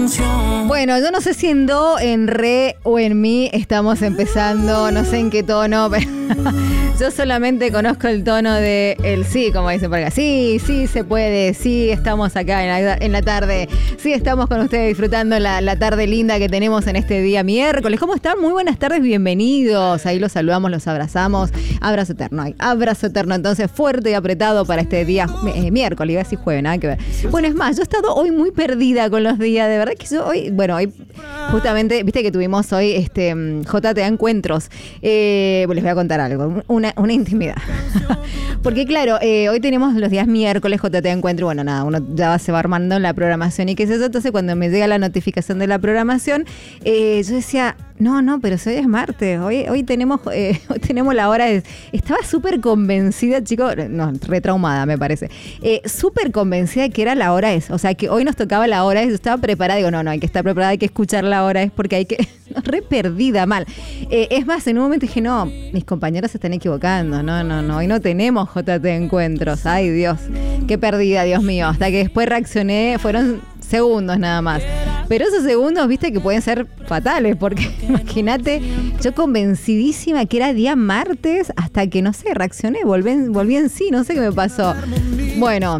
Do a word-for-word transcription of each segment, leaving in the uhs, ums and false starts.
canción. Bueno, yo no sé si en do, en re o en mi estamos empezando, no sé en qué tono, pero yo solamente conozco el tono de el sí, como dicen por acá. Sí, sí se puede, sí estamos acá en la, en la tarde, sí estamos con ustedes disfrutando la, la tarde linda que tenemos en este día miércoles. ¿Cómo están? Muy buenas tardes, bienvenidos. Ahí los saludamos, los abrazamos. Abrazo eterno, hay abrazo eterno. Entonces, fuerte y apretado para este día eh, miércoles, iba a decir jueves, nada que ver. Bueno, es más, yo he estado hoy muy perdida con los días, de verdad que yo hoy, bueno, hoy justamente, viste que tuvimos hoy este J T A Encuentros. Eh, les voy a contar algo, una, una intimidad. Porque claro, eh, hoy tenemos los días miércoles J T A Encuentro, bueno, nada, uno ya se va armando en la programación y qué es eso. Entonces, cuando me llega la notificación de la programación, eh, yo decía, no, no, pero si hoy es martes, hoy, hoy tenemos eh, hoy tenemos la hora de... Estaba súper convencida, chicos, no, retraumada me parece, eh, súper convencida de que era la hora es, o sea, que hoy nos tocaba la hora es, yo estaba preparada, digo, no, no, hay que estar preparada, hay que escuchar la hora es porque hay que... re perdida, mal. Eh, es más, en un momento dije, no, mis compañeros se están equivocando, no, no, no, hoy no tenemos J T Encuentros, ay Dios, qué perdida, Dios mío, hasta que después reaccioné, fueron segundos nada más. Pero esos segundos, viste, que pueden ser fatales, porque imagínate, yo convencidísima que era día martes, hasta que, no sé, reaccioné, volví en, volví en sí, no sé qué me pasó. Bueno,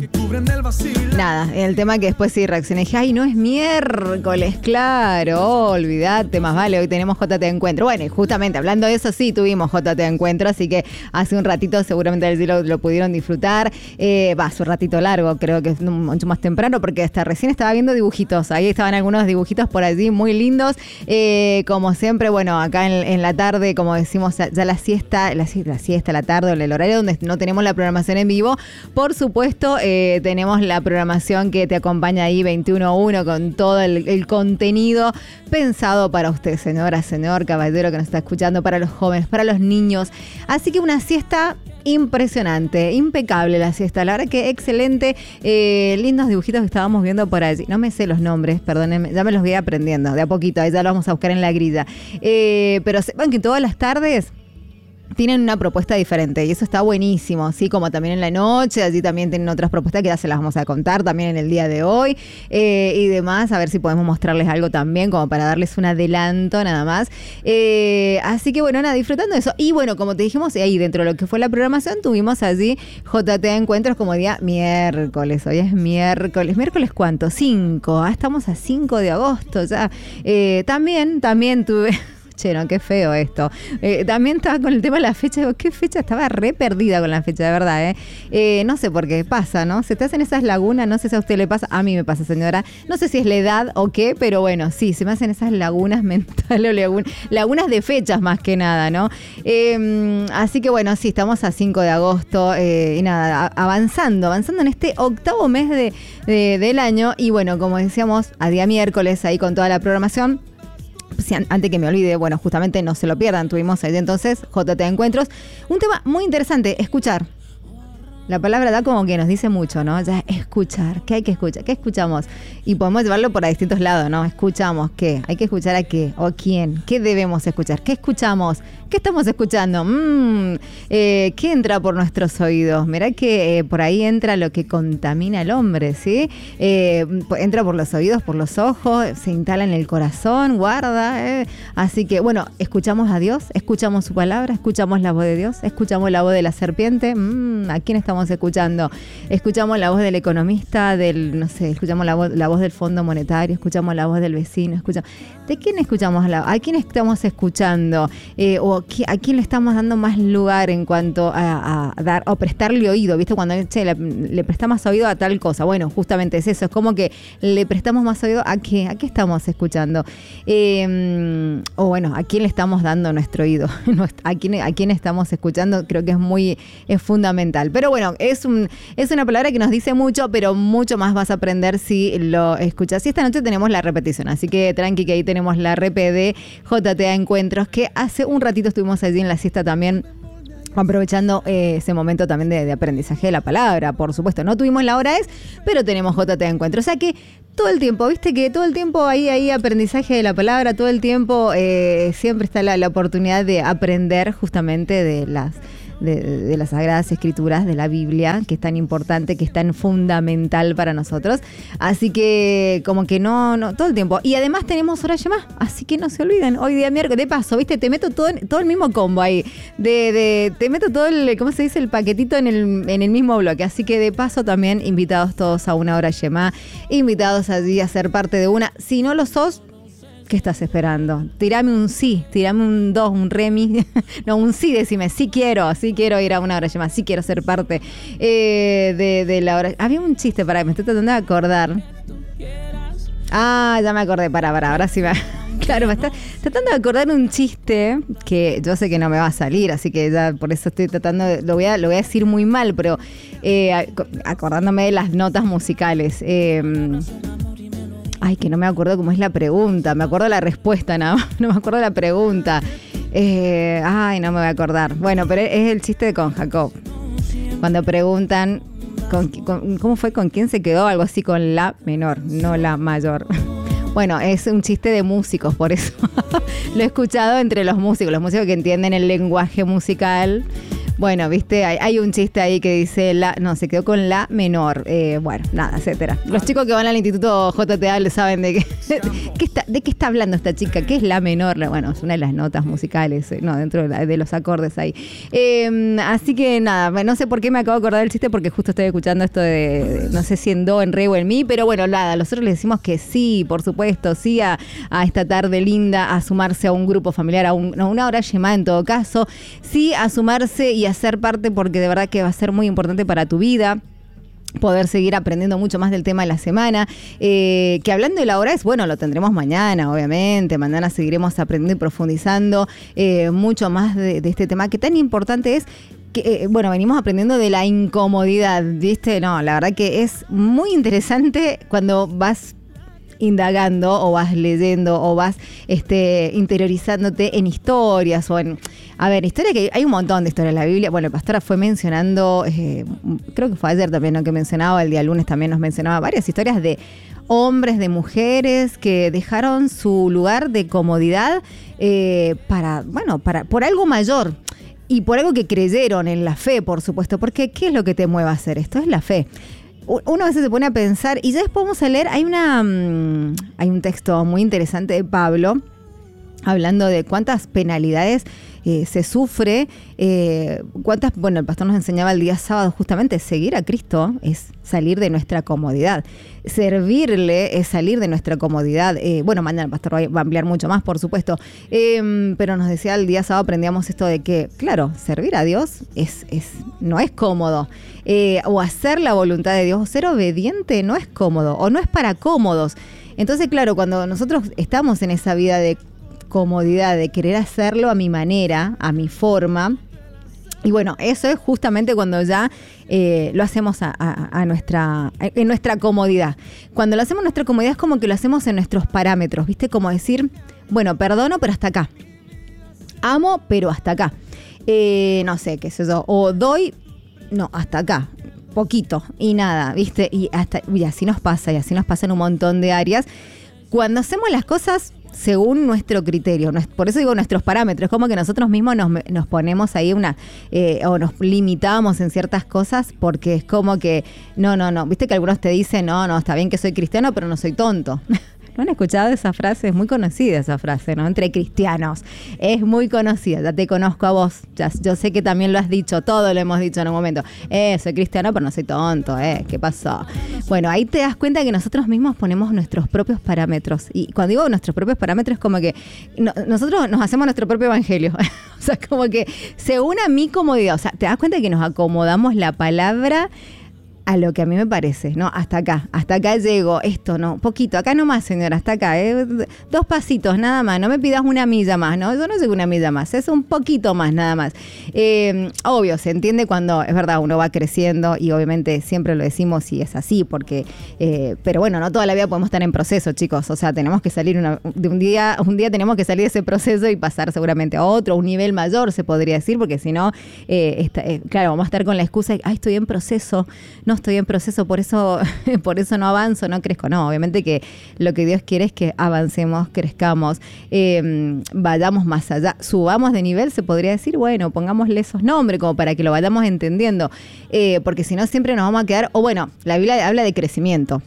nada, el tema que después sí reaccioné, dije, ay, no es miércoles, claro, olvídate, más vale, hoy tenemos J T Encuentro. Bueno, y justamente hablando de eso, sí tuvimos J T Encuentro, así que hace un ratito seguramente lo, lo pudieron disfrutar. Eh, va, hace un ratito largo, creo que es mucho más temprano, porque hasta recién estaba viendo dibujitos, ahí estaban algunos dibujitos por allí muy lindos. Eh, como siempre, bueno, acá en, en la tarde, como decimos, ya la siesta, la, la siesta, la tarde, el horario donde no tenemos la programación en vivo, por supuesto, eh, tenemos la programación que te acompaña ahí veintiuno uno con todo el, el contenido pensado para usted, señora, señor, caballero que nos está escuchando, para los jóvenes, para los niños. Así que una siesta impresionante, impecable la siesta, la verdad que excelente, eh, lindos dibujitos que estábamos viendo por allí, no me sé los nombres, perdónenme, ya me los voy aprendiendo, de a poquito, ahí ya lo vamos a buscar en la grilla, eh, pero sepan que todas las tardes tienen una propuesta diferente y eso está buenísimo, sí, como también en la noche, allí también tienen otras propuestas que ya se las vamos a contar también en el día de hoy eh, y demás, a ver si podemos mostrarles algo también como para darles un adelanto nada más, eh, así que bueno, nada, disfrutando de eso y bueno, como te dijimos, ahí dentro de lo que fue la programación tuvimos allí J T A Encuentros como día miércoles, hoy es miércoles, ¿miércoles cuánto? cinco, ah, estamos a cinco de agosto ya, eh, también, también tuve... Che, no, qué feo esto. Eh, también estaba con el tema de la fecha. Digo, ¿qué fecha? Estaba re perdida con la fecha, de verdad, ¿eh? Eh, no sé por qué pasa, ¿no? Se te hacen esas lagunas, no sé si a usted le pasa. A mí me pasa, señora. No sé si es la edad o qué, pero bueno, sí, se me hacen esas lagunas mentales o lagunas, lagunas de fechas más que nada, ¿no? Eh, así que bueno, sí, estamos a cinco de agosto eh, y nada, avanzando, avanzando en este octavo mes de, de, del año. Y bueno, como decíamos, a día miércoles ahí con toda la programación. Si antes que me olvide, bueno, justamente no se lo pierdan, tuvimos ahí entonces J T Encuentros. Un tema muy interesante, escuchar. La palabra da como que nos dice mucho, ¿no? Ya escuchar, ¿qué hay que escuchar? ¿Qué escuchamos? Y podemos llevarlo por a distintos lados, ¿no? Escuchamos, ¿qué? Hay que escuchar a qué o quién. ¿Qué debemos escuchar? ¿Qué escuchamos? ¿Qué estamos escuchando? Mm, eh, ¿Qué entra por nuestros oídos? Mirá que eh, por ahí entra lo que contamina al hombre, ¿sí? Eh, entra por los oídos, por los ojos, se instala en el corazón, guarda. Eh. Así que, bueno, escuchamos a Dios, escuchamos su palabra, escuchamos la voz de Dios, escuchamos la voz de la serpiente. Mm, ¿a quién estamos escuchando? Escuchamos la voz del economista, del, no sé, escuchamos la voz, la voz del Fondo Monetario, escuchamos la voz del vecino, escuchamos. ¿De quién escuchamos la ¿A quién estamos escuchando? Eh, o ¿a quién le estamos dando más lugar en cuanto a, a dar o prestarle oído? ¿Viste? Cuando che, le, le prestamos oído a tal cosa. Bueno, justamente es eso. Es como que le prestamos más oído a qué, a qué estamos escuchando. Eh, o bueno, ¿a quién le estamos dando nuestro oído? ¿A quién, a quién estamos escuchando? Creo que es muy es fundamental. Pero bueno, es, un, es una palabra que nos dice mucho, pero mucho más vas a aprender si lo escuchas. Y esta noche tenemos la repetición, así que tranqui que ahí tenemos la repe de J T A Encuentros, que hace un ratito estuvimos allí en la siesta también, aprovechando eh, ese momento también de, de aprendizaje de la palabra. Por supuesto, no tuvimos la hora es, pero tenemos J T A Encuentro. O sea que todo el tiempo, viste que todo el tiempo ahí hay aprendizaje de la palabra, todo el tiempo eh, siempre está la, la oportunidad de aprender justamente de las de, de las Sagradas Escrituras, de la Biblia, que es tan importante, que es tan fundamental para nosotros. Así que como que no, no, todo el tiempo. Y además tenemos Hora Yemá, así que no se olviden, hoy día miércoles, de paso, viste, te meto todo, todo el mismo combo ahí, de, de, te meto todo el, ¿cómo se dice? El paquetito en el, en el mismo bloque. Así que de paso también invitados todos a una Hora Yemá, invitados allí a ser parte de una. Si no lo sos, ¿qué estás esperando? Tirame un sí, tirame un dos, un remi. No, un sí, decime, sí quiero, sí quiero ir a una Hora Yemá, sí quiero ser parte eh, de, de la hora. Había un chiste, para me estoy tratando de acordar. Ah, ya me acordé, para, para, ahora sí me... Claro, me está tratando de acordar un chiste que yo sé que no me va a salir, así que ya por eso estoy tratando de... Lo voy a, lo voy a decir muy mal, pero eh, acordándome de las notas musicales. Eh, Ay, que no me acuerdo cómo es la pregunta. Me acuerdo la respuesta, nada más. No me acuerdo la pregunta. Eh, ay, no me voy a acordar. Bueno, pero es el chiste de con Jacob. Cuando preguntan, con, con, ¿cómo fue? ¿Con quién se quedó? Algo así, con la menor, no la mayor. Bueno, es un chiste de músicos, por eso lo he escuchado entre los músicos. Los músicos que entienden el lenguaje musical. Bueno, viste, hay, hay un chiste ahí que dice, la no, se quedó con la menor. Eh, bueno, nada, etcétera. Los chicos que van al Instituto J T A le saben de qué, qué está, de qué está hablando esta chica, qué es la menor. Bueno, es una de las notas musicales, eh, no, dentro de, la, de los acordes ahí. Eh, así que nada, no sé por qué me acabo de acordar del chiste, porque justo estoy escuchando esto de, de no sé si en do, en re o en mi, pero bueno, nada, nosotros le decimos que sí, por supuesto, sí a, a esta tarde linda, a sumarse a un grupo familiar, a, un, a una hora llamada en todo caso, sí a sumarse y a ser parte, porque de verdad que va a ser muy importante para tu vida poder seguir aprendiendo mucho más del tema de la semana, eh, que hablando de la hora es, bueno, lo tendremos mañana, obviamente, mañana seguiremos aprendiendo y profundizando eh, mucho más de, de este tema que tan importante es. Que, eh, bueno, venimos aprendiendo de la incomodidad, ¿viste? No, la verdad que es muy interesante cuando vas indagando o vas leyendo o vas este, interiorizándote en historias o en... A ver, historia que hay un montón de historias en la Biblia. Bueno, el pastor fue mencionando, eh, creo que fue ayer también, ¿no? Que mencionaba, el día lunes también nos mencionaba varias historias de hombres, de mujeres que dejaron su lugar de comodidad eh, para, bueno, para por algo mayor. Y por algo que creyeron en la fe, por supuesto. Porque ¿qué es lo que te mueve a hacer esto? Es la fe. Uno a veces se pone a pensar, y ya después vamos a leer, hay una um, hay un texto muy interesante de Pablo, hablando de cuántas penalidades eh, se sufre, eh, cuántas, bueno, el pastor nos enseñaba el día sábado justamente, seguir a Cristo es salir de nuestra comodidad, servirle es salir de nuestra comodidad, eh, bueno, mañana el pastor va a ampliar mucho más, por supuesto, eh, pero nos decía el día sábado, aprendíamos esto de que, claro, servir a Dios es, es no es cómodo, eh, o hacer la voluntad de Dios, o ser obediente no es cómodo, o no es para cómodos. Entonces, claro, cuando nosotros estamos en esa vida de comodidad, de querer hacerlo a mi manera, a mi forma, y bueno, eso es justamente cuando ya eh, lo hacemos a, a, a nuestra, en nuestra comodidad. Cuando lo hacemos en nuestra comodidad es como que lo hacemos en nuestros parámetros, ¿viste? Como decir, bueno, perdono, pero hasta acá. Amo, pero hasta acá. Eh, no sé, qué sé yo. O doy, no, hasta acá. Poquito y nada, ¿viste? Y, hasta, y así nos pasa, y así nos pasa en un montón de áreas. Cuando hacemos las cosas según nuestro criterio, por eso digo nuestros parámetros, como que nosotros mismos nos, nos ponemos ahí una, eh, o nos limitamos en ciertas cosas, porque es como que, no, no, no, viste que algunos te dicen, no, no, está bien que soy cristiano, pero no soy tonto. ¿No han escuchado esa frase? Es muy conocida esa frase, ¿no? Entre cristianos. Es muy conocida. Ya te conozco a vos. Ya, yo sé que también lo has dicho. Todo lo hemos dicho en un momento. Eh, soy cristiano, pero no soy tonto. Eh, ¿qué pasó? Bueno, ahí te das cuenta que nosotros mismos ponemos nuestros propios parámetros. Y cuando digo nuestros propios parámetros, es como que no, nosotros nos hacemos nuestro propio evangelio. O sea, como que según a mi comodidad. O sea, te das cuenta que nos acomodamos la palabra a lo que a mí me parece, ¿no? Hasta acá, hasta acá llego, esto no, poquito, acá nomás, señora, hasta acá, ¿eh? Dos pasitos, nada más, no me pidas una milla más, ¿no? Yo no llego una milla más, es un poquito más, nada más. Eh, obvio, se entiende cuando, es verdad, uno va creciendo y obviamente siempre lo decimos y es así, porque, eh, pero bueno, no toda la vida podemos estar en proceso, chicos, o sea, tenemos que salir una, de un día, un día tenemos que salir de ese proceso y pasar seguramente a otro, un nivel mayor, se podría decir, porque si no, eh, está, eh, claro, vamos a estar con la excusa de, ay, estoy en proceso, no estoy en proceso, por eso, por eso no avanzo, no crezco. No, obviamente que lo que Dios quiere es que avancemos, crezcamos, eh, vayamos más allá, subamos de nivel, se podría decir, bueno, pongámosle esos nombres como para que lo vayamos entendiendo, eh, porque si no siempre nos vamos a quedar, o bueno, la Biblia habla de crecimiento.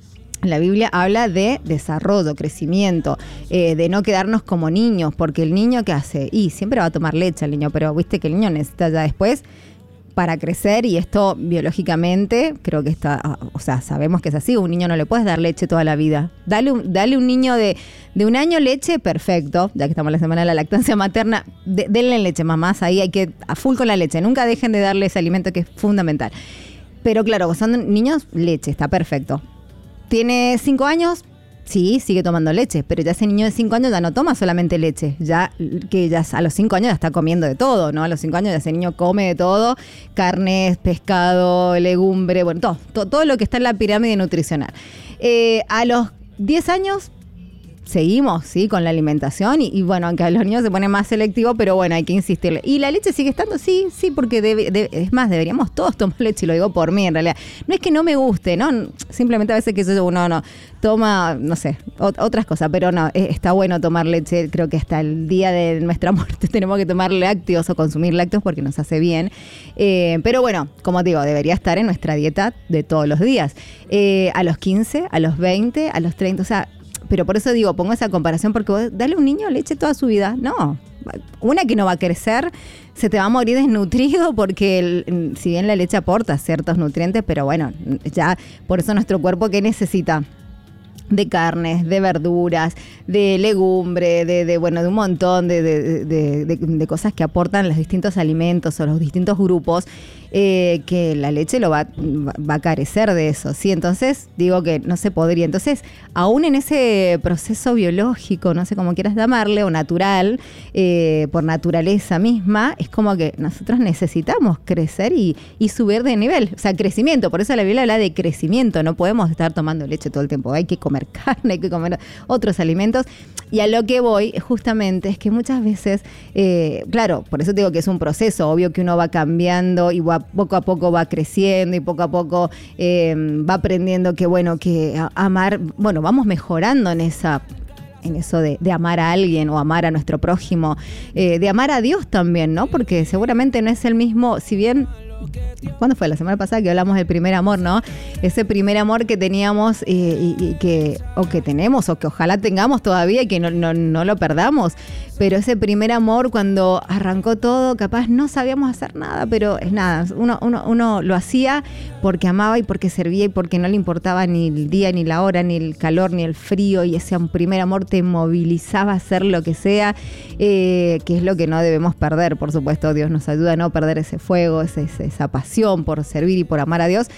La Biblia habla de desarrollo, crecimiento, eh, de no quedarnos como niños, porque el niño, ¿qué hace? Y siempre va a tomar leche el niño, pero viste que el niño necesita ya después para crecer, y esto biológicamente creo que está, o sea, sabemos que es así. Un niño no le puedes dar leche toda la vida. Dale un, dale un niño de, de un año leche, perfecto, ya que estamos en la semana de la lactancia materna, de, denle leche, mamás, ahí hay que a full con la leche, nunca dejen de darle ese alimento que es fundamental. Pero claro, son niños, leche, está perfecto. ¿Tiene cinco años? Sí, sigue tomando leche, pero ya ese niño de cinco años ya no toma solamente leche, ya que ya a los cinco años ya está comiendo de todo, ¿no? A los cinco años ya ese niño come de todo, carnes, pescado, legumbre, bueno, todo, todo, todo lo que está en la pirámide nutricional. Eh, a los diez años seguimos, ¿sí? Con la alimentación y, y bueno, aunque a los niños se pone más selectivo, pero bueno, hay que insistirle. ¿Y la leche sigue estando? Sí, sí, porque debe, debe, es más, deberíamos todos tomar leche, y lo digo por mí en realidad. No es que no me guste, ¿no? Simplemente a veces que uno no toma, no sé, ot- otras cosas, pero no, es, está bueno tomar leche. Creo que hasta el día de nuestra muerte tenemos que tomar lácteos o consumir lácteos porque nos hace bien. Eh, pero bueno, como digo, debería estar en nuestra dieta de todos los días. Eh, a los quince, a los veinte, a los treinta, o sea, pero por eso digo, pongo esa comparación, porque vos, dale a un niño leche toda su vida. No, una que no va a crecer, se te va a morir desnutrido, porque el, si bien la leche aporta ciertos nutrientes, pero bueno, ya por eso nuestro cuerpo, ¿qué necesita? De carnes, de verduras, de legumbre, de, de bueno, de un montón de, de, de, de, de cosas que aportan los distintos alimentos o los distintos grupos, eh, que la leche lo va, va a carecer de eso, ¿sí? Entonces, digo que no se podría. Entonces, aún en ese proceso biológico, no sé cómo quieras llamarle, o natural, eh, por naturaleza misma, es como que nosotros necesitamos crecer y, y subir de nivel, o sea, crecimiento. Por eso la Biblia habla de crecimiento, no podemos estar tomando leche todo el tiempo, hay que comer carne, hay que comer otros alimentos. Y a lo que voy justamente es que muchas veces, eh, claro, por eso digo que es un proceso, obvio que uno va cambiando y va, poco a poco va creciendo y poco a poco eh, va aprendiendo que, bueno, que a, amar, bueno, vamos mejorando en esa... en eso de, de amar a alguien o amar a nuestro prójimo, eh, de amar a Dios también, ¿no? Porque seguramente no es el mismo, si bien... ¿Cuándo fue? La semana pasada que hablamos del primer amor, ¿no? Ese primer amor que teníamos eh, y, y que, o que tenemos, o que ojalá tengamos todavía y que no, no, no lo perdamos. Pero ese primer amor, cuando arrancó todo, capaz no sabíamos hacer nada, pero es nada, uno, uno, uno lo hacía porque amaba y porque servía y porque no le importaba ni el día, ni la hora, ni el calor, ni el frío, y ese primer amor te movilizaba a hacer lo que sea, eh, que es lo que no debemos perder, por supuesto. Dios nos ayuda a no perder ese fuego, ese, ese, esa pasión por servir y por amar a Dios.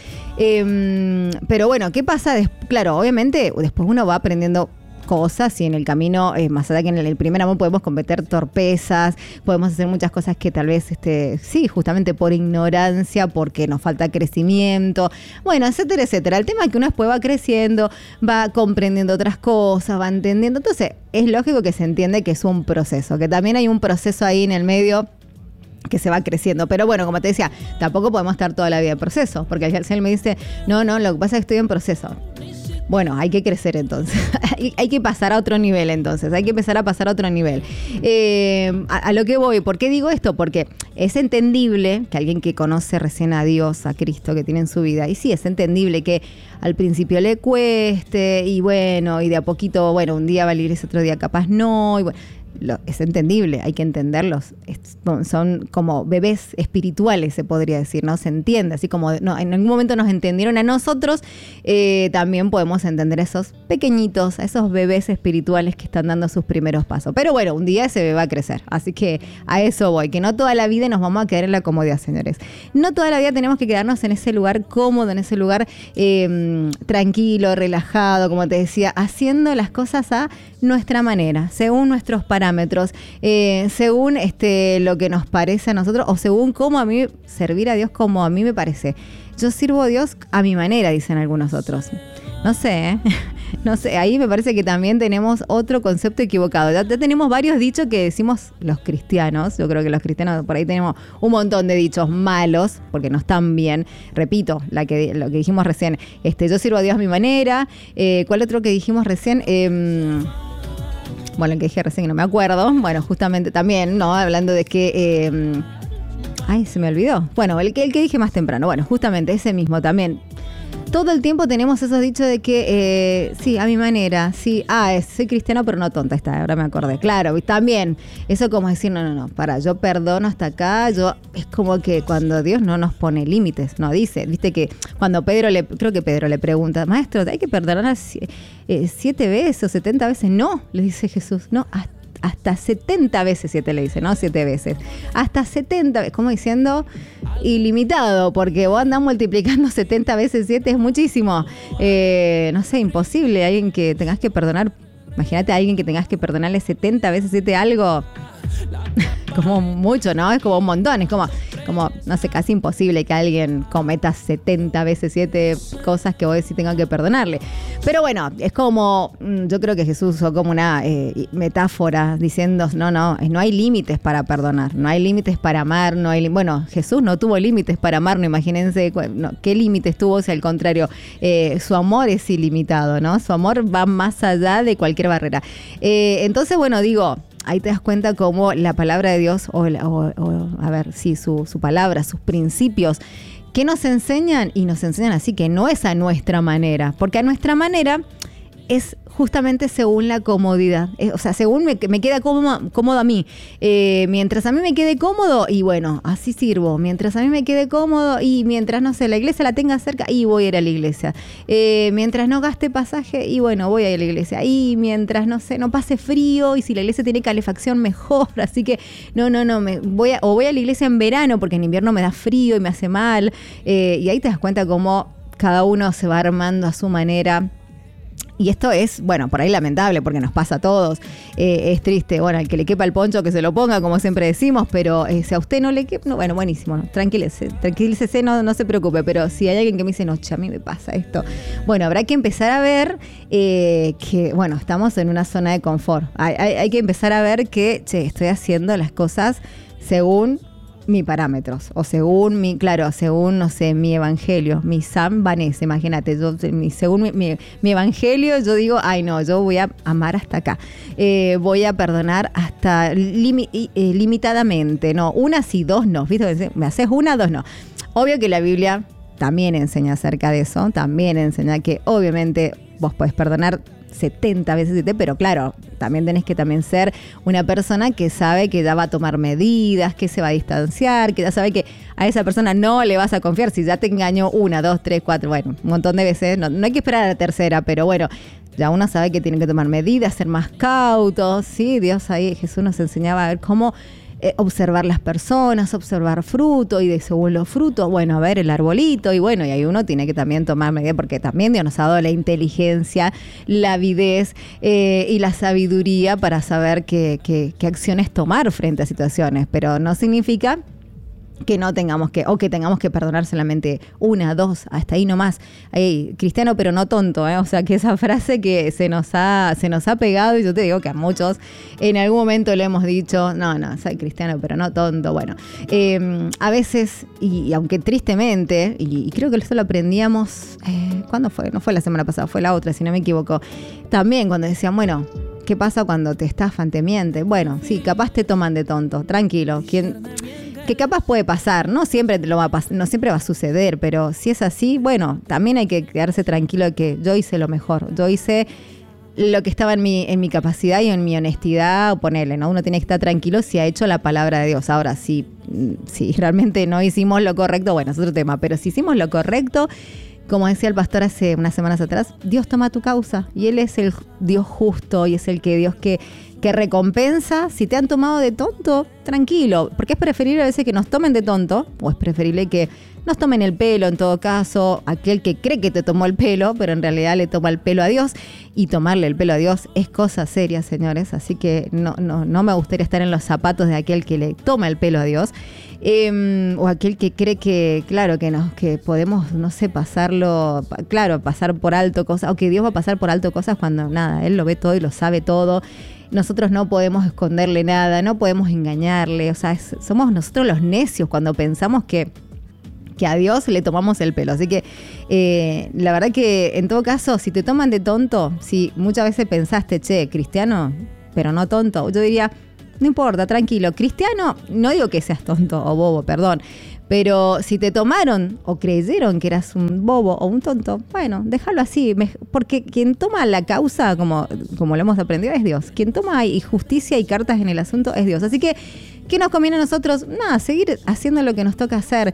Eh, pero bueno, ¿qué pasa? Des- claro, obviamente después uno va aprendiendo cosas y en el camino, eh, más allá que en el, el primer amor, podemos cometer torpezas, podemos hacer muchas cosas que tal vez, este, sí, justamente por ignorancia, porque nos falta crecimiento, bueno, etcétera, etcétera. El tema es que uno después va creciendo, va comprendiendo otras cosas, va entendiendo, entonces es lógico que se entiende que es un proceso, que también hay un proceso ahí en el medio que se va creciendo. Pero bueno, como te decía, tampoco podemos estar toda la vida en proceso, porque al final me dice, no, no, lo que pasa es que estoy en proceso. Bueno, hay que crecer entonces, hay que pasar a otro nivel entonces, hay que empezar a pasar a otro nivel. Eh, a, a lo que voy, ¿por qué digo esto? Porque es entendible que alguien que conoce recién a Dios, a Cristo, que tiene en su vida, y sí, es entendible que al principio le cueste, y bueno, y de a poquito, bueno, un día va a la iglesia, otro día capaz no, y bueno, Lo, es entendible, hay que entenderlos. Es, son como bebés espirituales, se podría decir, ¿no? Se entiende, así como no, en algún momento nos entendieron a nosotros, eh, también podemos entender a esos pequeñitos, a esos bebés espirituales que están dando sus primeros pasos. Pero bueno, un día ese bebé va a crecer, así que a eso voy, que no toda la vida nos vamos a quedar en la comodidad, señores. No toda la vida tenemos que quedarnos en ese lugar cómodo, en ese lugar eh, tranquilo, relajado, como te decía, haciendo las cosas a nuestra manera, según nuestros parámetros. parámetros, eh, según este, lo que nos parece a nosotros, o según cómo a mí, servir a Dios como a mí me parece. Yo sirvo a Dios a mi manera, dicen algunos otros. No sé, ¿eh? No sé, ahí me parece que también tenemos otro concepto equivocado. Ya, ya tenemos varios dichos que decimos los cristianos. Yo creo que los cristianos por ahí tenemos un montón de dichos malos, porque no están bien. Repito, la que, lo que dijimos recién, este, yo sirvo a Dios a mi manera. Eh, ¿Cuál otro que dijimos recién? Eh, bueno, el que dije recién que no me acuerdo. Bueno, justamente también, ¿no? Hablando de que... Eh, ay, se me olvidó. Bueno, el que, el que dije más temprano. Bueno, justamente ese mismo también. Todo el tiempo tenemos esos dichos de que, eh, sí, a mi manera, sí, ah, es, soy cristiano pero no tonta, está, ahora me acordé. Claro, también, eso como decir, no, no, no, para, yo perdono hasta acá, yo, es como que cuando Dios no nos pone límites, no dice, viste que cuando Pedro, le creo que Pedro le pregunta, maestro, ¿hay que perdonar eh, siete veces o setenta veces? No, le dice Jesús, no, hasta hasta setenta veces siete le dice, ¿no? Siete veces. Hasta setenta veces, como diciendo ilimitado, porque vos andás multiplicando setenta veces siete, es muchísimo. Eh, no sé, imposible. Alguien que tengas que perdonar, imagínate a alguien que tengas que perdonarle setenta veces siete algo. Como mucho, ¿no? Es como un montón, es como, como, no sé, casi imposible que alguien cometa setenta veces siete cosas que vos decís tengan que perdonarle. Pero bueno, es como, yo creo que Jesús usó como una eh, metáfora diciendo, no, no, no hay límites para perdonar, no hay límites para amar, no hay, bueno, Jesús no tuvo límites para amar, no imagínense no, qué límites tuvo, si al contrario, eh, su amor es ilimitado, ¿no? Su amor va más allá de cualquier barrera. Eh, entonces, bueno, digo, ahí te das cuenta cómo la palabra de Dios, o, o, o a ver, sí, su, su palabra, sus principios, que nos enseñan, y nos enseñan así, que no es a nuestra manera, porque a nuestra manera es justamente según la comodidad, eh, o sea, según me, me queda cómodo, cómodo a mí. Eh, mientras a mí me quede cómodo, y bueno, así sirvo. Mientras a mí me quede cómodo, y mientras, no sé, la iglesia la tenga cerca, y voy a ir a la iglesia. Eh, mientras no gaste pasaje, y bueno, voy a ir a la iglesia. Y mientras, no sé, no pase frío, y si la iglesia tiene calefacción, mejor. Así que, no, no, no, me voy a, o voy a la iglesia en verano, porque en invierno me da frío y me hace mal. Eh, y ahí te das cuenta cómo cada uno se va armando a su manera. Y esto es, bueno, por ahí lamentable porque nos pasa a todos, eh, es triste, bueno, al que le quepa el poncho que se lo ponga, como siempre decimos, pero eh, si a usted no le quepa, no, bueno, buenísimo, no, tranquilícese, tranquilícese, no, no se preocupe, pero si hay alguien que me dice, no, che, a mí me pasa esto, bueno, habrá que empezar a ver eh, que, bueno, estamos en una zona de confort, hay, hay, hay que empezar a ver que, che, estoy haciendo las cosas según mis parámetros, o según mi, claro, según, no sé, mi evangelio, mi San Vanessa, imagínate, yo, mi, según mi, mi, mi evangelio, yo digo, ay no, yo voy a amar hasta acá, eh, voy a perdonar hasta limi, eh, limitadamente, no, una sí, dos no, ¿viste? Me haces una, dos no. Obvio que la Biblia también enseña acerca de eso, también enseña que obviamente vos podés perdonar setenta veces siete, pero claro, también tenés que también ser una persona que sabe que ya va a tomar medidas, que se va a distanciar, que ya sabe que a esa persona no le vas a confiar si ya te engañó una, dos, tres, cuatro, bueno, un montón de veces, no, no hay que esperar a la tercera, pero bueno, ya uno sabe que tiene que tomar medidas, ser más cautos, sí, Dios ahí, Jesús nos enseñaba a ver cómo Eh, observar las personas, observar fruto, y de según los frutos, bueno, a ver el arbolito, y bueno, y ahí uno tiene que también tomar medidas, porque también Dios nos ha dado la inteligencia, la avidez eh, y la sabiduría para saber qué, qué, qué acciones tomar frente a situaciones, pero no significa que no tengamos que, o que tengamos que perdonar solamente una, dos, hasta ahí nomás. Ay, cristiano pero no tonto, ¿eh? O sea, que esa frase que se nos ha, se nos ha pegado, y yo te digo que a muchos en algún momento le hemos dicho, no, no, soy cristiano pero no tonto. Bueno, eh, a veces, y, y aunque tristemente, y, y creo que eso lo aprendíamos, eh, ¿cuándo fue? No fue la semana pasada, fue la otra, si no me equivoco. También cuando decían, bueno, ¿qué pasa cuando te estafan, te mienten? Bueno, sí, capaz te toman de tonto, tranquilo, ¿quién...? Que capaz puede pasar, no siempre te lo va a pas- no siempre va a suceder, pero si es así, bueno, también hay que quedarse tranquilo de que yo hice lo mejor, yo hice lo que estaba en mi, en mi capacidad y en mi honestidad, ponerle, ¿no? Uno tiene que estar tranquilo si ha hecho la palabra de Dios. Ahora, si, si realmente no hicimos lo correcto, bueno, es otro tema, pero si hicimos lo correcto, como decía el pastor hace unas semanas atrás, Dios toma tu causa, y Él es el Dios justo, y es el que Dios que... que recompensa. Si te han tomado de tonto, tranquilo, porque es preferible a veces que nos tomen de tonto, o es preferible que nos tomen el pelo, en todo caso, aquel que cree que te tomó el pelo, pero en realidad le toma el pelo a Dios, y tomarle el pelo a Dios es cosa seria, señores, así que no, no, no me gustaría estar en los zapatos de aquel que le toma el pelo a Dios. Eh, o aquel que cree que, claro, que, nos, que podemos, no sé, pasarlo, claro, pasar por alto cosas, o que Dios va a pasar por alto cosas cuando nada, Él lo ve todo y lo sabe todo. Nosotros no podemos esconderle nada, no podemos engañarle, o sea, es, somos nosotros los necios cuando pensamos que, que a Dios le tomamos el pelo. Así que eh, la verdad que en todo caso, si te toman de tonto, si muchas veces pensaste, che, cristiano, pero no tonto, yo diría, no importa, tranquilo, cristiano, no digo que seas tonto o bobo, perdón, pero si te tomaron o creyeron que eras un bobo o un tonto, bueno, déjalo así, porque quien toma la causa, como, como lo hemos aprendido, es Dios. Quien toma y justicia y cartas en el asunto es Dios. Así que, ¿qué nos conviene a nosotros? Nada, seguir haciendo lo que nos toca hacer,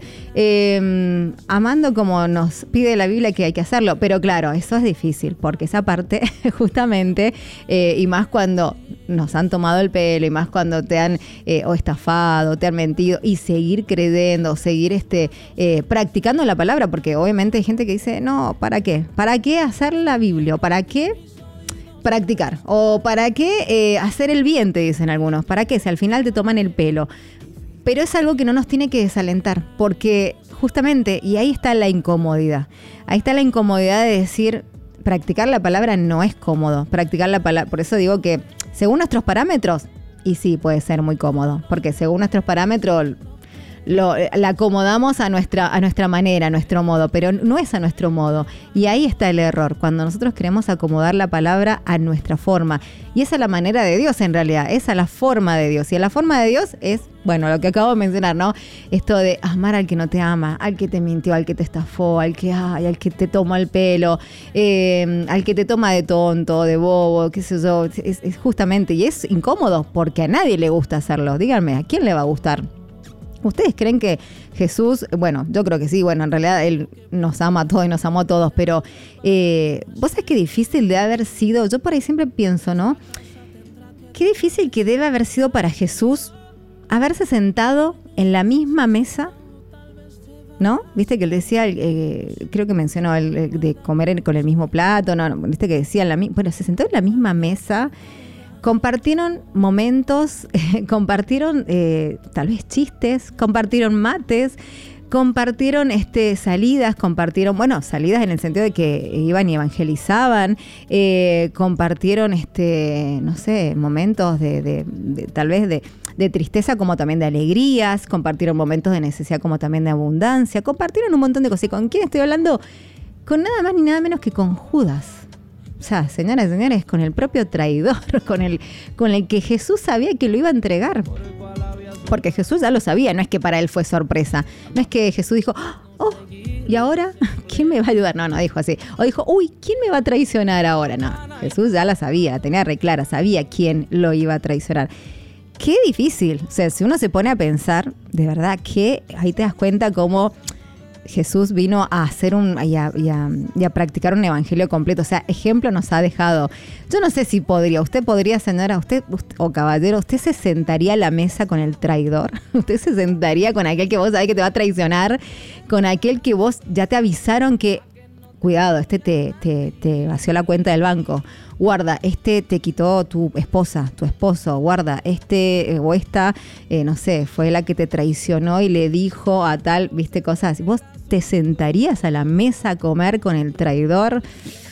eh, amando como nos pide la Biblia que hay que hacerlo. Pero claro, eso es difícil, porque esa parte, justamente, eh, y más cuando nos han tomado el pelo, y más cuando te han eh, o estafado, te han mentido, y seguir creyendo, seguir este eh, practicando la palabra, porque obviamente hay gente que dice, no, ¿para qué? ¿Para qué hacer la Biblia? ¿Para qué practicar? ¿O para qué eh, hacer el bien? Te dicen algunos. ¿Para qué? Si al final te toman el pelo. Pero es algo que no nos tiene que desalentar, porque justamente, y ahí está la incomodidad. Ahí está la incomodidad de decir, practicar la palabra no es cómodo. Practicar la palabra, por eso digo que según nuestros parámetros, y sí puede ser muy cómodo, porque según nuestros parámetros Lo, la acomodamos a nuestra, a nuestra manera, a nuestro modo, pero no es a nuestro modo. Y ahí está el error, cuando nosotros queremos acomodar la palabra a nuestra forma. Y esa es la manera de Dios en realidad, esa es la forma de Dios. Y la forma de Dios es, bueno, lo que acabo de mencionar, ¿no? Esto de amar al que no te ama, al que te mintió, al que te estafó, al que, ay, al que te toma el pelo, eh, al que te toma de tonto, de bobo, qué sé yo. Es, es justamente, y es incómodo porque a nadie le gusta hacerlo. Díganme, ¿a quién le va a gustar? ¿Ustedes creen que Jesús, bueno, yo creo que sí, bueno, en realidad Él nos ama a todos y nos amó a todos, pero eh, vos sabés qué difícil de haber sido, yo por ahí siempre pienso, ¿no? Qué difícil que debe haber sido para Jesús haberse sentado en la misma mesa, ¿no? Viste que él decía, eh, creo que mencionó el, el de comer con el mismo plato, no, viste que decía, la, bueno, se sentó en la misma mesa. Compartieron momentos, eh, compartieron eh, tal vez chistes, compartieron mates, compartieron este, salidas, compartieron, bueno, salidas en el sentido de que iban y evangelizaban, eh, compartieron, este, no sé, momentos de, de, de tal vez de, de tristeza como también de alegrías, compartieron momentos de necesidad como también de abundancia, compartieron un montón de cosas. ¿Y con quién estoy hablando? Con nada más ni nada menos que con Judas. O sea, señoras y señores, con el propio traidor, con el, con el que Jesús sabía que lo iba a entregar. Porque Jesús ya lo sabía, no es que para él fue sorpresa. No es que Jesús dijo, oh, ¿y ahora quién me va a ayudar? No, no dijo así. O dijo, uy, ¿quién me va a traicionar ahora? No, Jesús ya la sabía, tenía re clara, sabía quién lo iba a traicionar. Qué difícil. O sea, si uno se pone a pensar, de verdad, que ahí te das cuenta cómo Jesús vino a hacer un y a, y, a, y a practicar un evangelio completo. O sea, ejemplo nos ha dejado. Yo no sé si podría, usted podría, señora, usted, usted o caballero, usted se sentaría a la mesa con el traidor. Usted se sentaría con aquel que vos sabés que te va a traicionar, con aquel que vos ya te avisaron que, cuidado, este te, te, te vació la cuenta del banco. Guarda, este te quitó tu esposa, tu esposo. Guarda, este eh, o esta, eh, no sé, fue la que te traicionó y le dijo a tal, viste, cosas así. ¿Vos te sentarías a la mesa a comer con el traidor?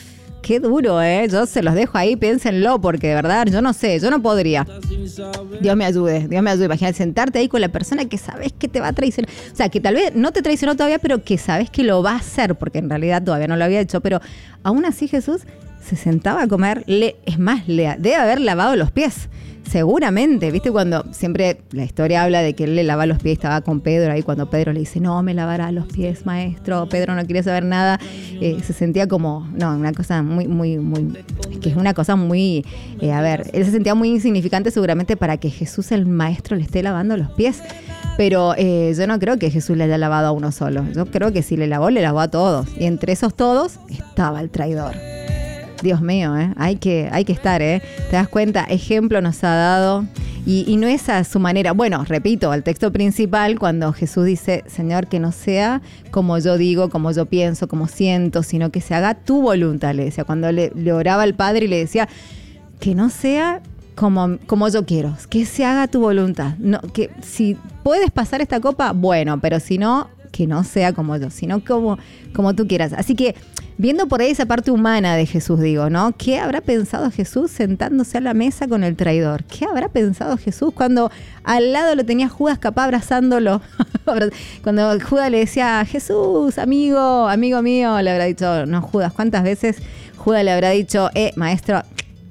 Qué duro, ¿eh? Yo se los dejo ahí, piénsenlo, porque de verdad, yo no sé, yo no podría. Dios me ayude, Dios me ayude. Imagínate sentarte ahí con la persona que sabes que te va a traicionar. O sea, que tal vez no te traicionó todavía, pero que sabes que lo va a hacer, porque en realidad todavía no lo había hecho. Pero aún así Jesús se sentaba a comer, le, es más, le debe haber lavado los pies. Seguramente, ¿viste? Cuando siempre la historia habla de que él le lava los pies, estaba con Pedro ahí, cuando Pedro le dice, no, me lavará los pies, maestro. Pedro no quería saber nada, eh, se sentía como, no, una cosa muy, muy, muy, que es una cosa muy, eh, a ver, él se sentía muy insignificante seguramente para que Jesús, el maestro, le esté lavando los pies. Pero eh, yo no creo que Jesús le haya lavado a uno solo. Yo creo que si le lavó, le lavó a todos. Y entre esos todos estaba el traidor. Dios mío, ¿eh? hay que, hay que estar, ¿eh? ¿Te das cuenta? Ejemplo nos ha dado y, y no es a su manera. Bueno, repito, el texto principal cuando Jesús dice, Señor, que no sea como yo digo, como yo pienso, como siento, sino que se haga tu voluntad, le decía. Cuando le, le oraba al Padre y le decía, que no sea como, como yo quiero, que se haga tu voluntad. No, que si puedes pasar esta copa, bueno, pero si no, que no sea como yo, sino como, como tú quieras. Así que, viendo por ahí esa parte humana de Jesús, digo, ¿no? ¿Qué habrá pensado Jesús sentándose a la mesa con el traidor? ¿Qué habrá pensado Jesús cuando al lado lo tenía Judas capaz abrazándolo? Cuando Judas le decía, Jesús, amigo, amigo mío, le habrá dicho, no, Judas, ¿cuántas veces Judas le habrá dicho, eh, maestro,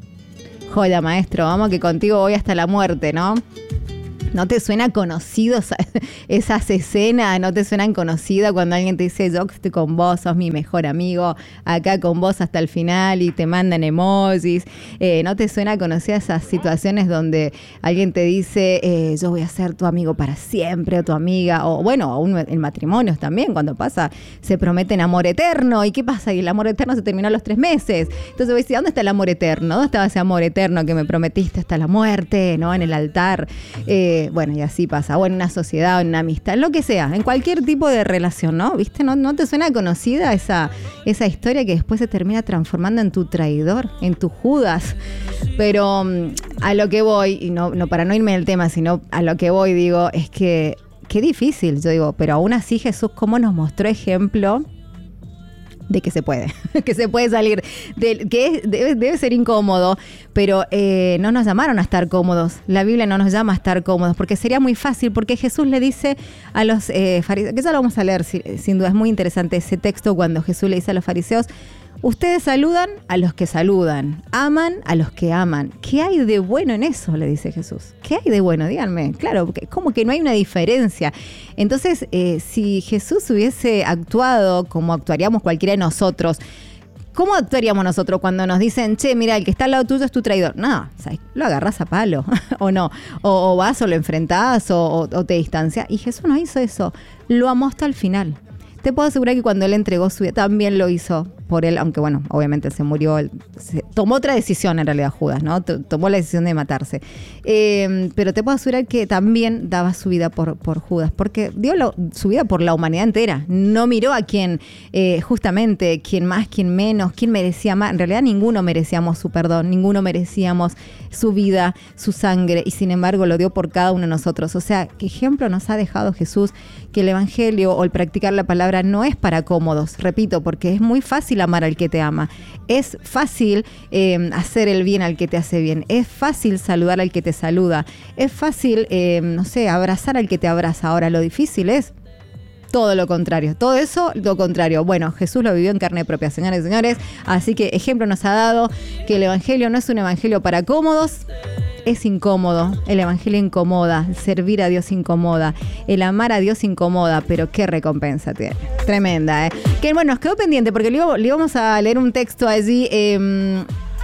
joya, maestro, vamos que contigo voy hasta la muerte, ¿no? ¿No te suena conocido esas escenas? ¿No te suenan conocidas cuando alguien te dice, yo estoy con vos, sos mi mejor amigo, acá con vos hasta el final y te mandan emojis? Eh, ¿No te suena conocida esas situaciones donde alguien te dice, eh, yo voy a ser tu amigo para siempre, o tu amiga? O bueno, aún en matrimonios también, cuando pasa, se prometen amor eterno. ¿Y qué pasa? Y el amor eterno se terminó a los tres meses. Entonces voy a decir, ¿dónde está el amor eterno? ¿Dónde estaba ese amor eterno que me prometiste hasta la muerte, ¿no? En el altar. Eh, Bueno, y así pasa, o en una sociedad, o en una amistad, lo que sea, en cualquier tipo de relación, ¿no? ¿Viste? ¿No, no te suena conocida esa, esa historia que después se termina transformando en tu traidor, en tu Judas? Pero um, a lo que voy, y no, no para no irme del tema, sino a lo que voy, digo, es que qué difícil, yo digo, pero aún así Jesús, ¿cómo nos mostró ejemplo de que se puede, que se puede salir, de, que es, debe, debe ser incómodo, pero eh, no nos llamaron a estar cómodos. La Biblia no nos llama a estar cómodos, porque sería muy fácil, porque Jesús le dice a los eh, fariseos, que ya lo vamos a leer, sin duda es muy interesante ese texto, cuando Jesús le dice a los fariseos, ustedes saludan a los que saludan, aman a los que aman. ¿Qué hay de bueno en eso? Le dice Jesús. ¿Qué hay de bueno? Díganme. Claro, como que no hay una diferencia. Entonces, eh, si Jesús hubiese actuado como actuaríamos cualquiera de nosotros, ¿cómo actuaríamos nosotros cuando nos dicen, che, mira, el que está al lado tuyo es tu traidor? No, ¿sabes? Lo agarrás a palo, o no. O, o vas o lo enfrentás o, o, o te distancias. Y Jesús no hizo eso. Lo amó hasta el final. Te puedo asegurar que cuando él entregó su vida, también lo hizo por él, aunque bueno, obviamente se murió, él, se, tomó otra decisión en realidad Judas, ¿no? T- tomó la decisión de matarse. Eh, pero te puedo asegurar que también daba su vida por, por Judas, porque dio lo, su vida por la humanidad entera. No miró a quién, eh, justamente, quién más, quién menos, quién merecía más. En realidad ninguno merecíamos su perdón, ninguno merecíamos su vida, su sangre, y sin embargo lo dio por cada uno de nosotros. O sea, ¿qué ejemplo nos ha dejado Jesús? Que el evangelio o el practicar la palabra no es para cómodos, repito, porque es muy fácil amar al que te ama, es fácil eh, hacer el bien al que te hace bien, es fácil saludar al que te saluda, es fácil, eh, no sé, abrazar al que te abraza. Ahora lo difícil es todo lo contrario, todo eso lo contrario. Bueno, Jesús lo vivió en carne propia, señores y señores, así que ejemplo nos ha dado que el evangelio no es un evangelio para cómodos. Es incómodo, el evangelio incomoda, el servir a Dios incomoda, el amar a Dios incomoda, pero qué recompensa tiene. Tremenda, ¿eh? Que bueno, nos quedó pendiente porque le, le íbamos a leer un texto allí. Eh,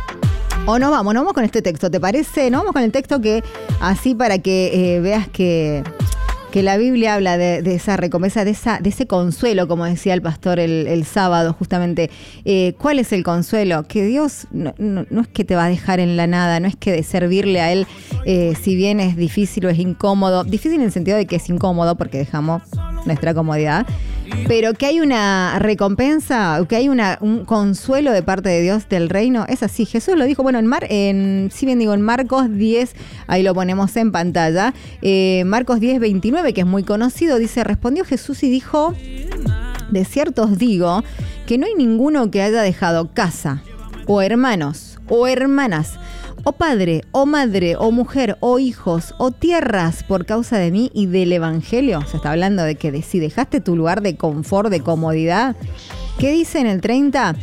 o no vamos, no vamos con este texto, ¿te parece? No vamos con el texto que así para que eh, veas que... que la Biblia habla de, de esa recompensa, de esa, de ese consuelo, como decía el pastor el, el sábado, justamente. Eh, ¿Cuál es el consuelo? Que Dios no, no, no es que te va a dejar en la nada, no es que de servirle a Él, eh, si bien es difícil o es incómodo, difícil en el sentido de que es incómodo porque dejamos nuestra comodidad, pero que hay una recompensa, que hay una, un consuelo de parte de Dios del reino, es así. Jesús lo dijo, bueno, en, Mar, en si bien digo, en Marcos diez, ahí lo ponemos en pantalla, eh, Marcos diez, veintinueve, que es muy conocido, dice, respondió Jesús y dijo, de cierto os digo, que no hay ninguno que haya dejado casa, o hermanos, o hermanas, o padre, o madre, o mujer, o hijos, o tierras por causa de mí y del evangelio. Se está hablando de que de, si dejaste tu lugar de confort, de comodidad. ¿Qué dice en el treinta?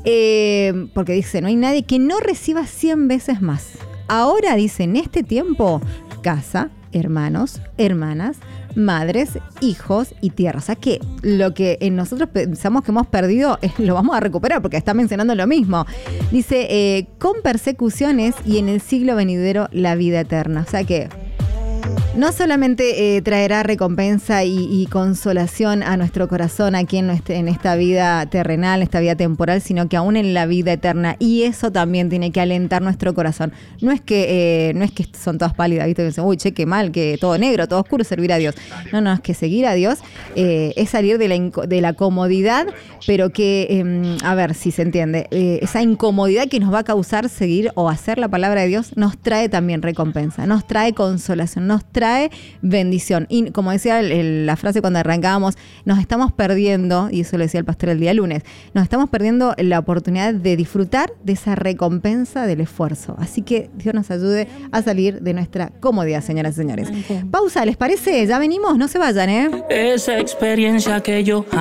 Eh, porque dice, no hay nadie que no reciba cien veces más. Ahora dice, en este tiempo, casa, hermanos, hermanas, madres, hijos y tierra. O sea que lo que en nosotros pensamos que hemos perdido eh, lo vamos a recuperar porque está mencionando lo mismo. Dice, eh, con persecuciones y en el siglo venidero la vida eterna. O sea que No solamente eh, traerá recompensa y, y consolación a nuestro corazón aquí en, nuestra, en esta vida terrenal, en esta vida temporal, sino que aún en la vida eterna. Y eso también tiene que alentar nuestro corazón. No es que eh, no es que son todas pálidas, ¿viste? Que dicen, uy, che, qué mal, que todo negro, todo oscuro, servir a Dios. No, no, es que seguir a Dios eh, es salir de la, de la comodidad, pero que, eh, a ver si se entiende, eh, esa incomodidad que nos va a causar seguir o hacer la palabra de Dios nos trae también recompensa, nos trae consolación, nos trae bendición. Y como decía el, el, la frase cuando arrancábamos, nos estamos perdiendo, y eso lo decía el pastor el día lunes, nos estamos perdiendo la oportunidad de disfrutar de esa recompensa del esfuerzo. Así que Dios nos ayude a salir de nuestra comodidad, señoras y señores. Pausa, ¿les parece? Ya venimos, no se vayan, ¿eh? Esa experiencia que yo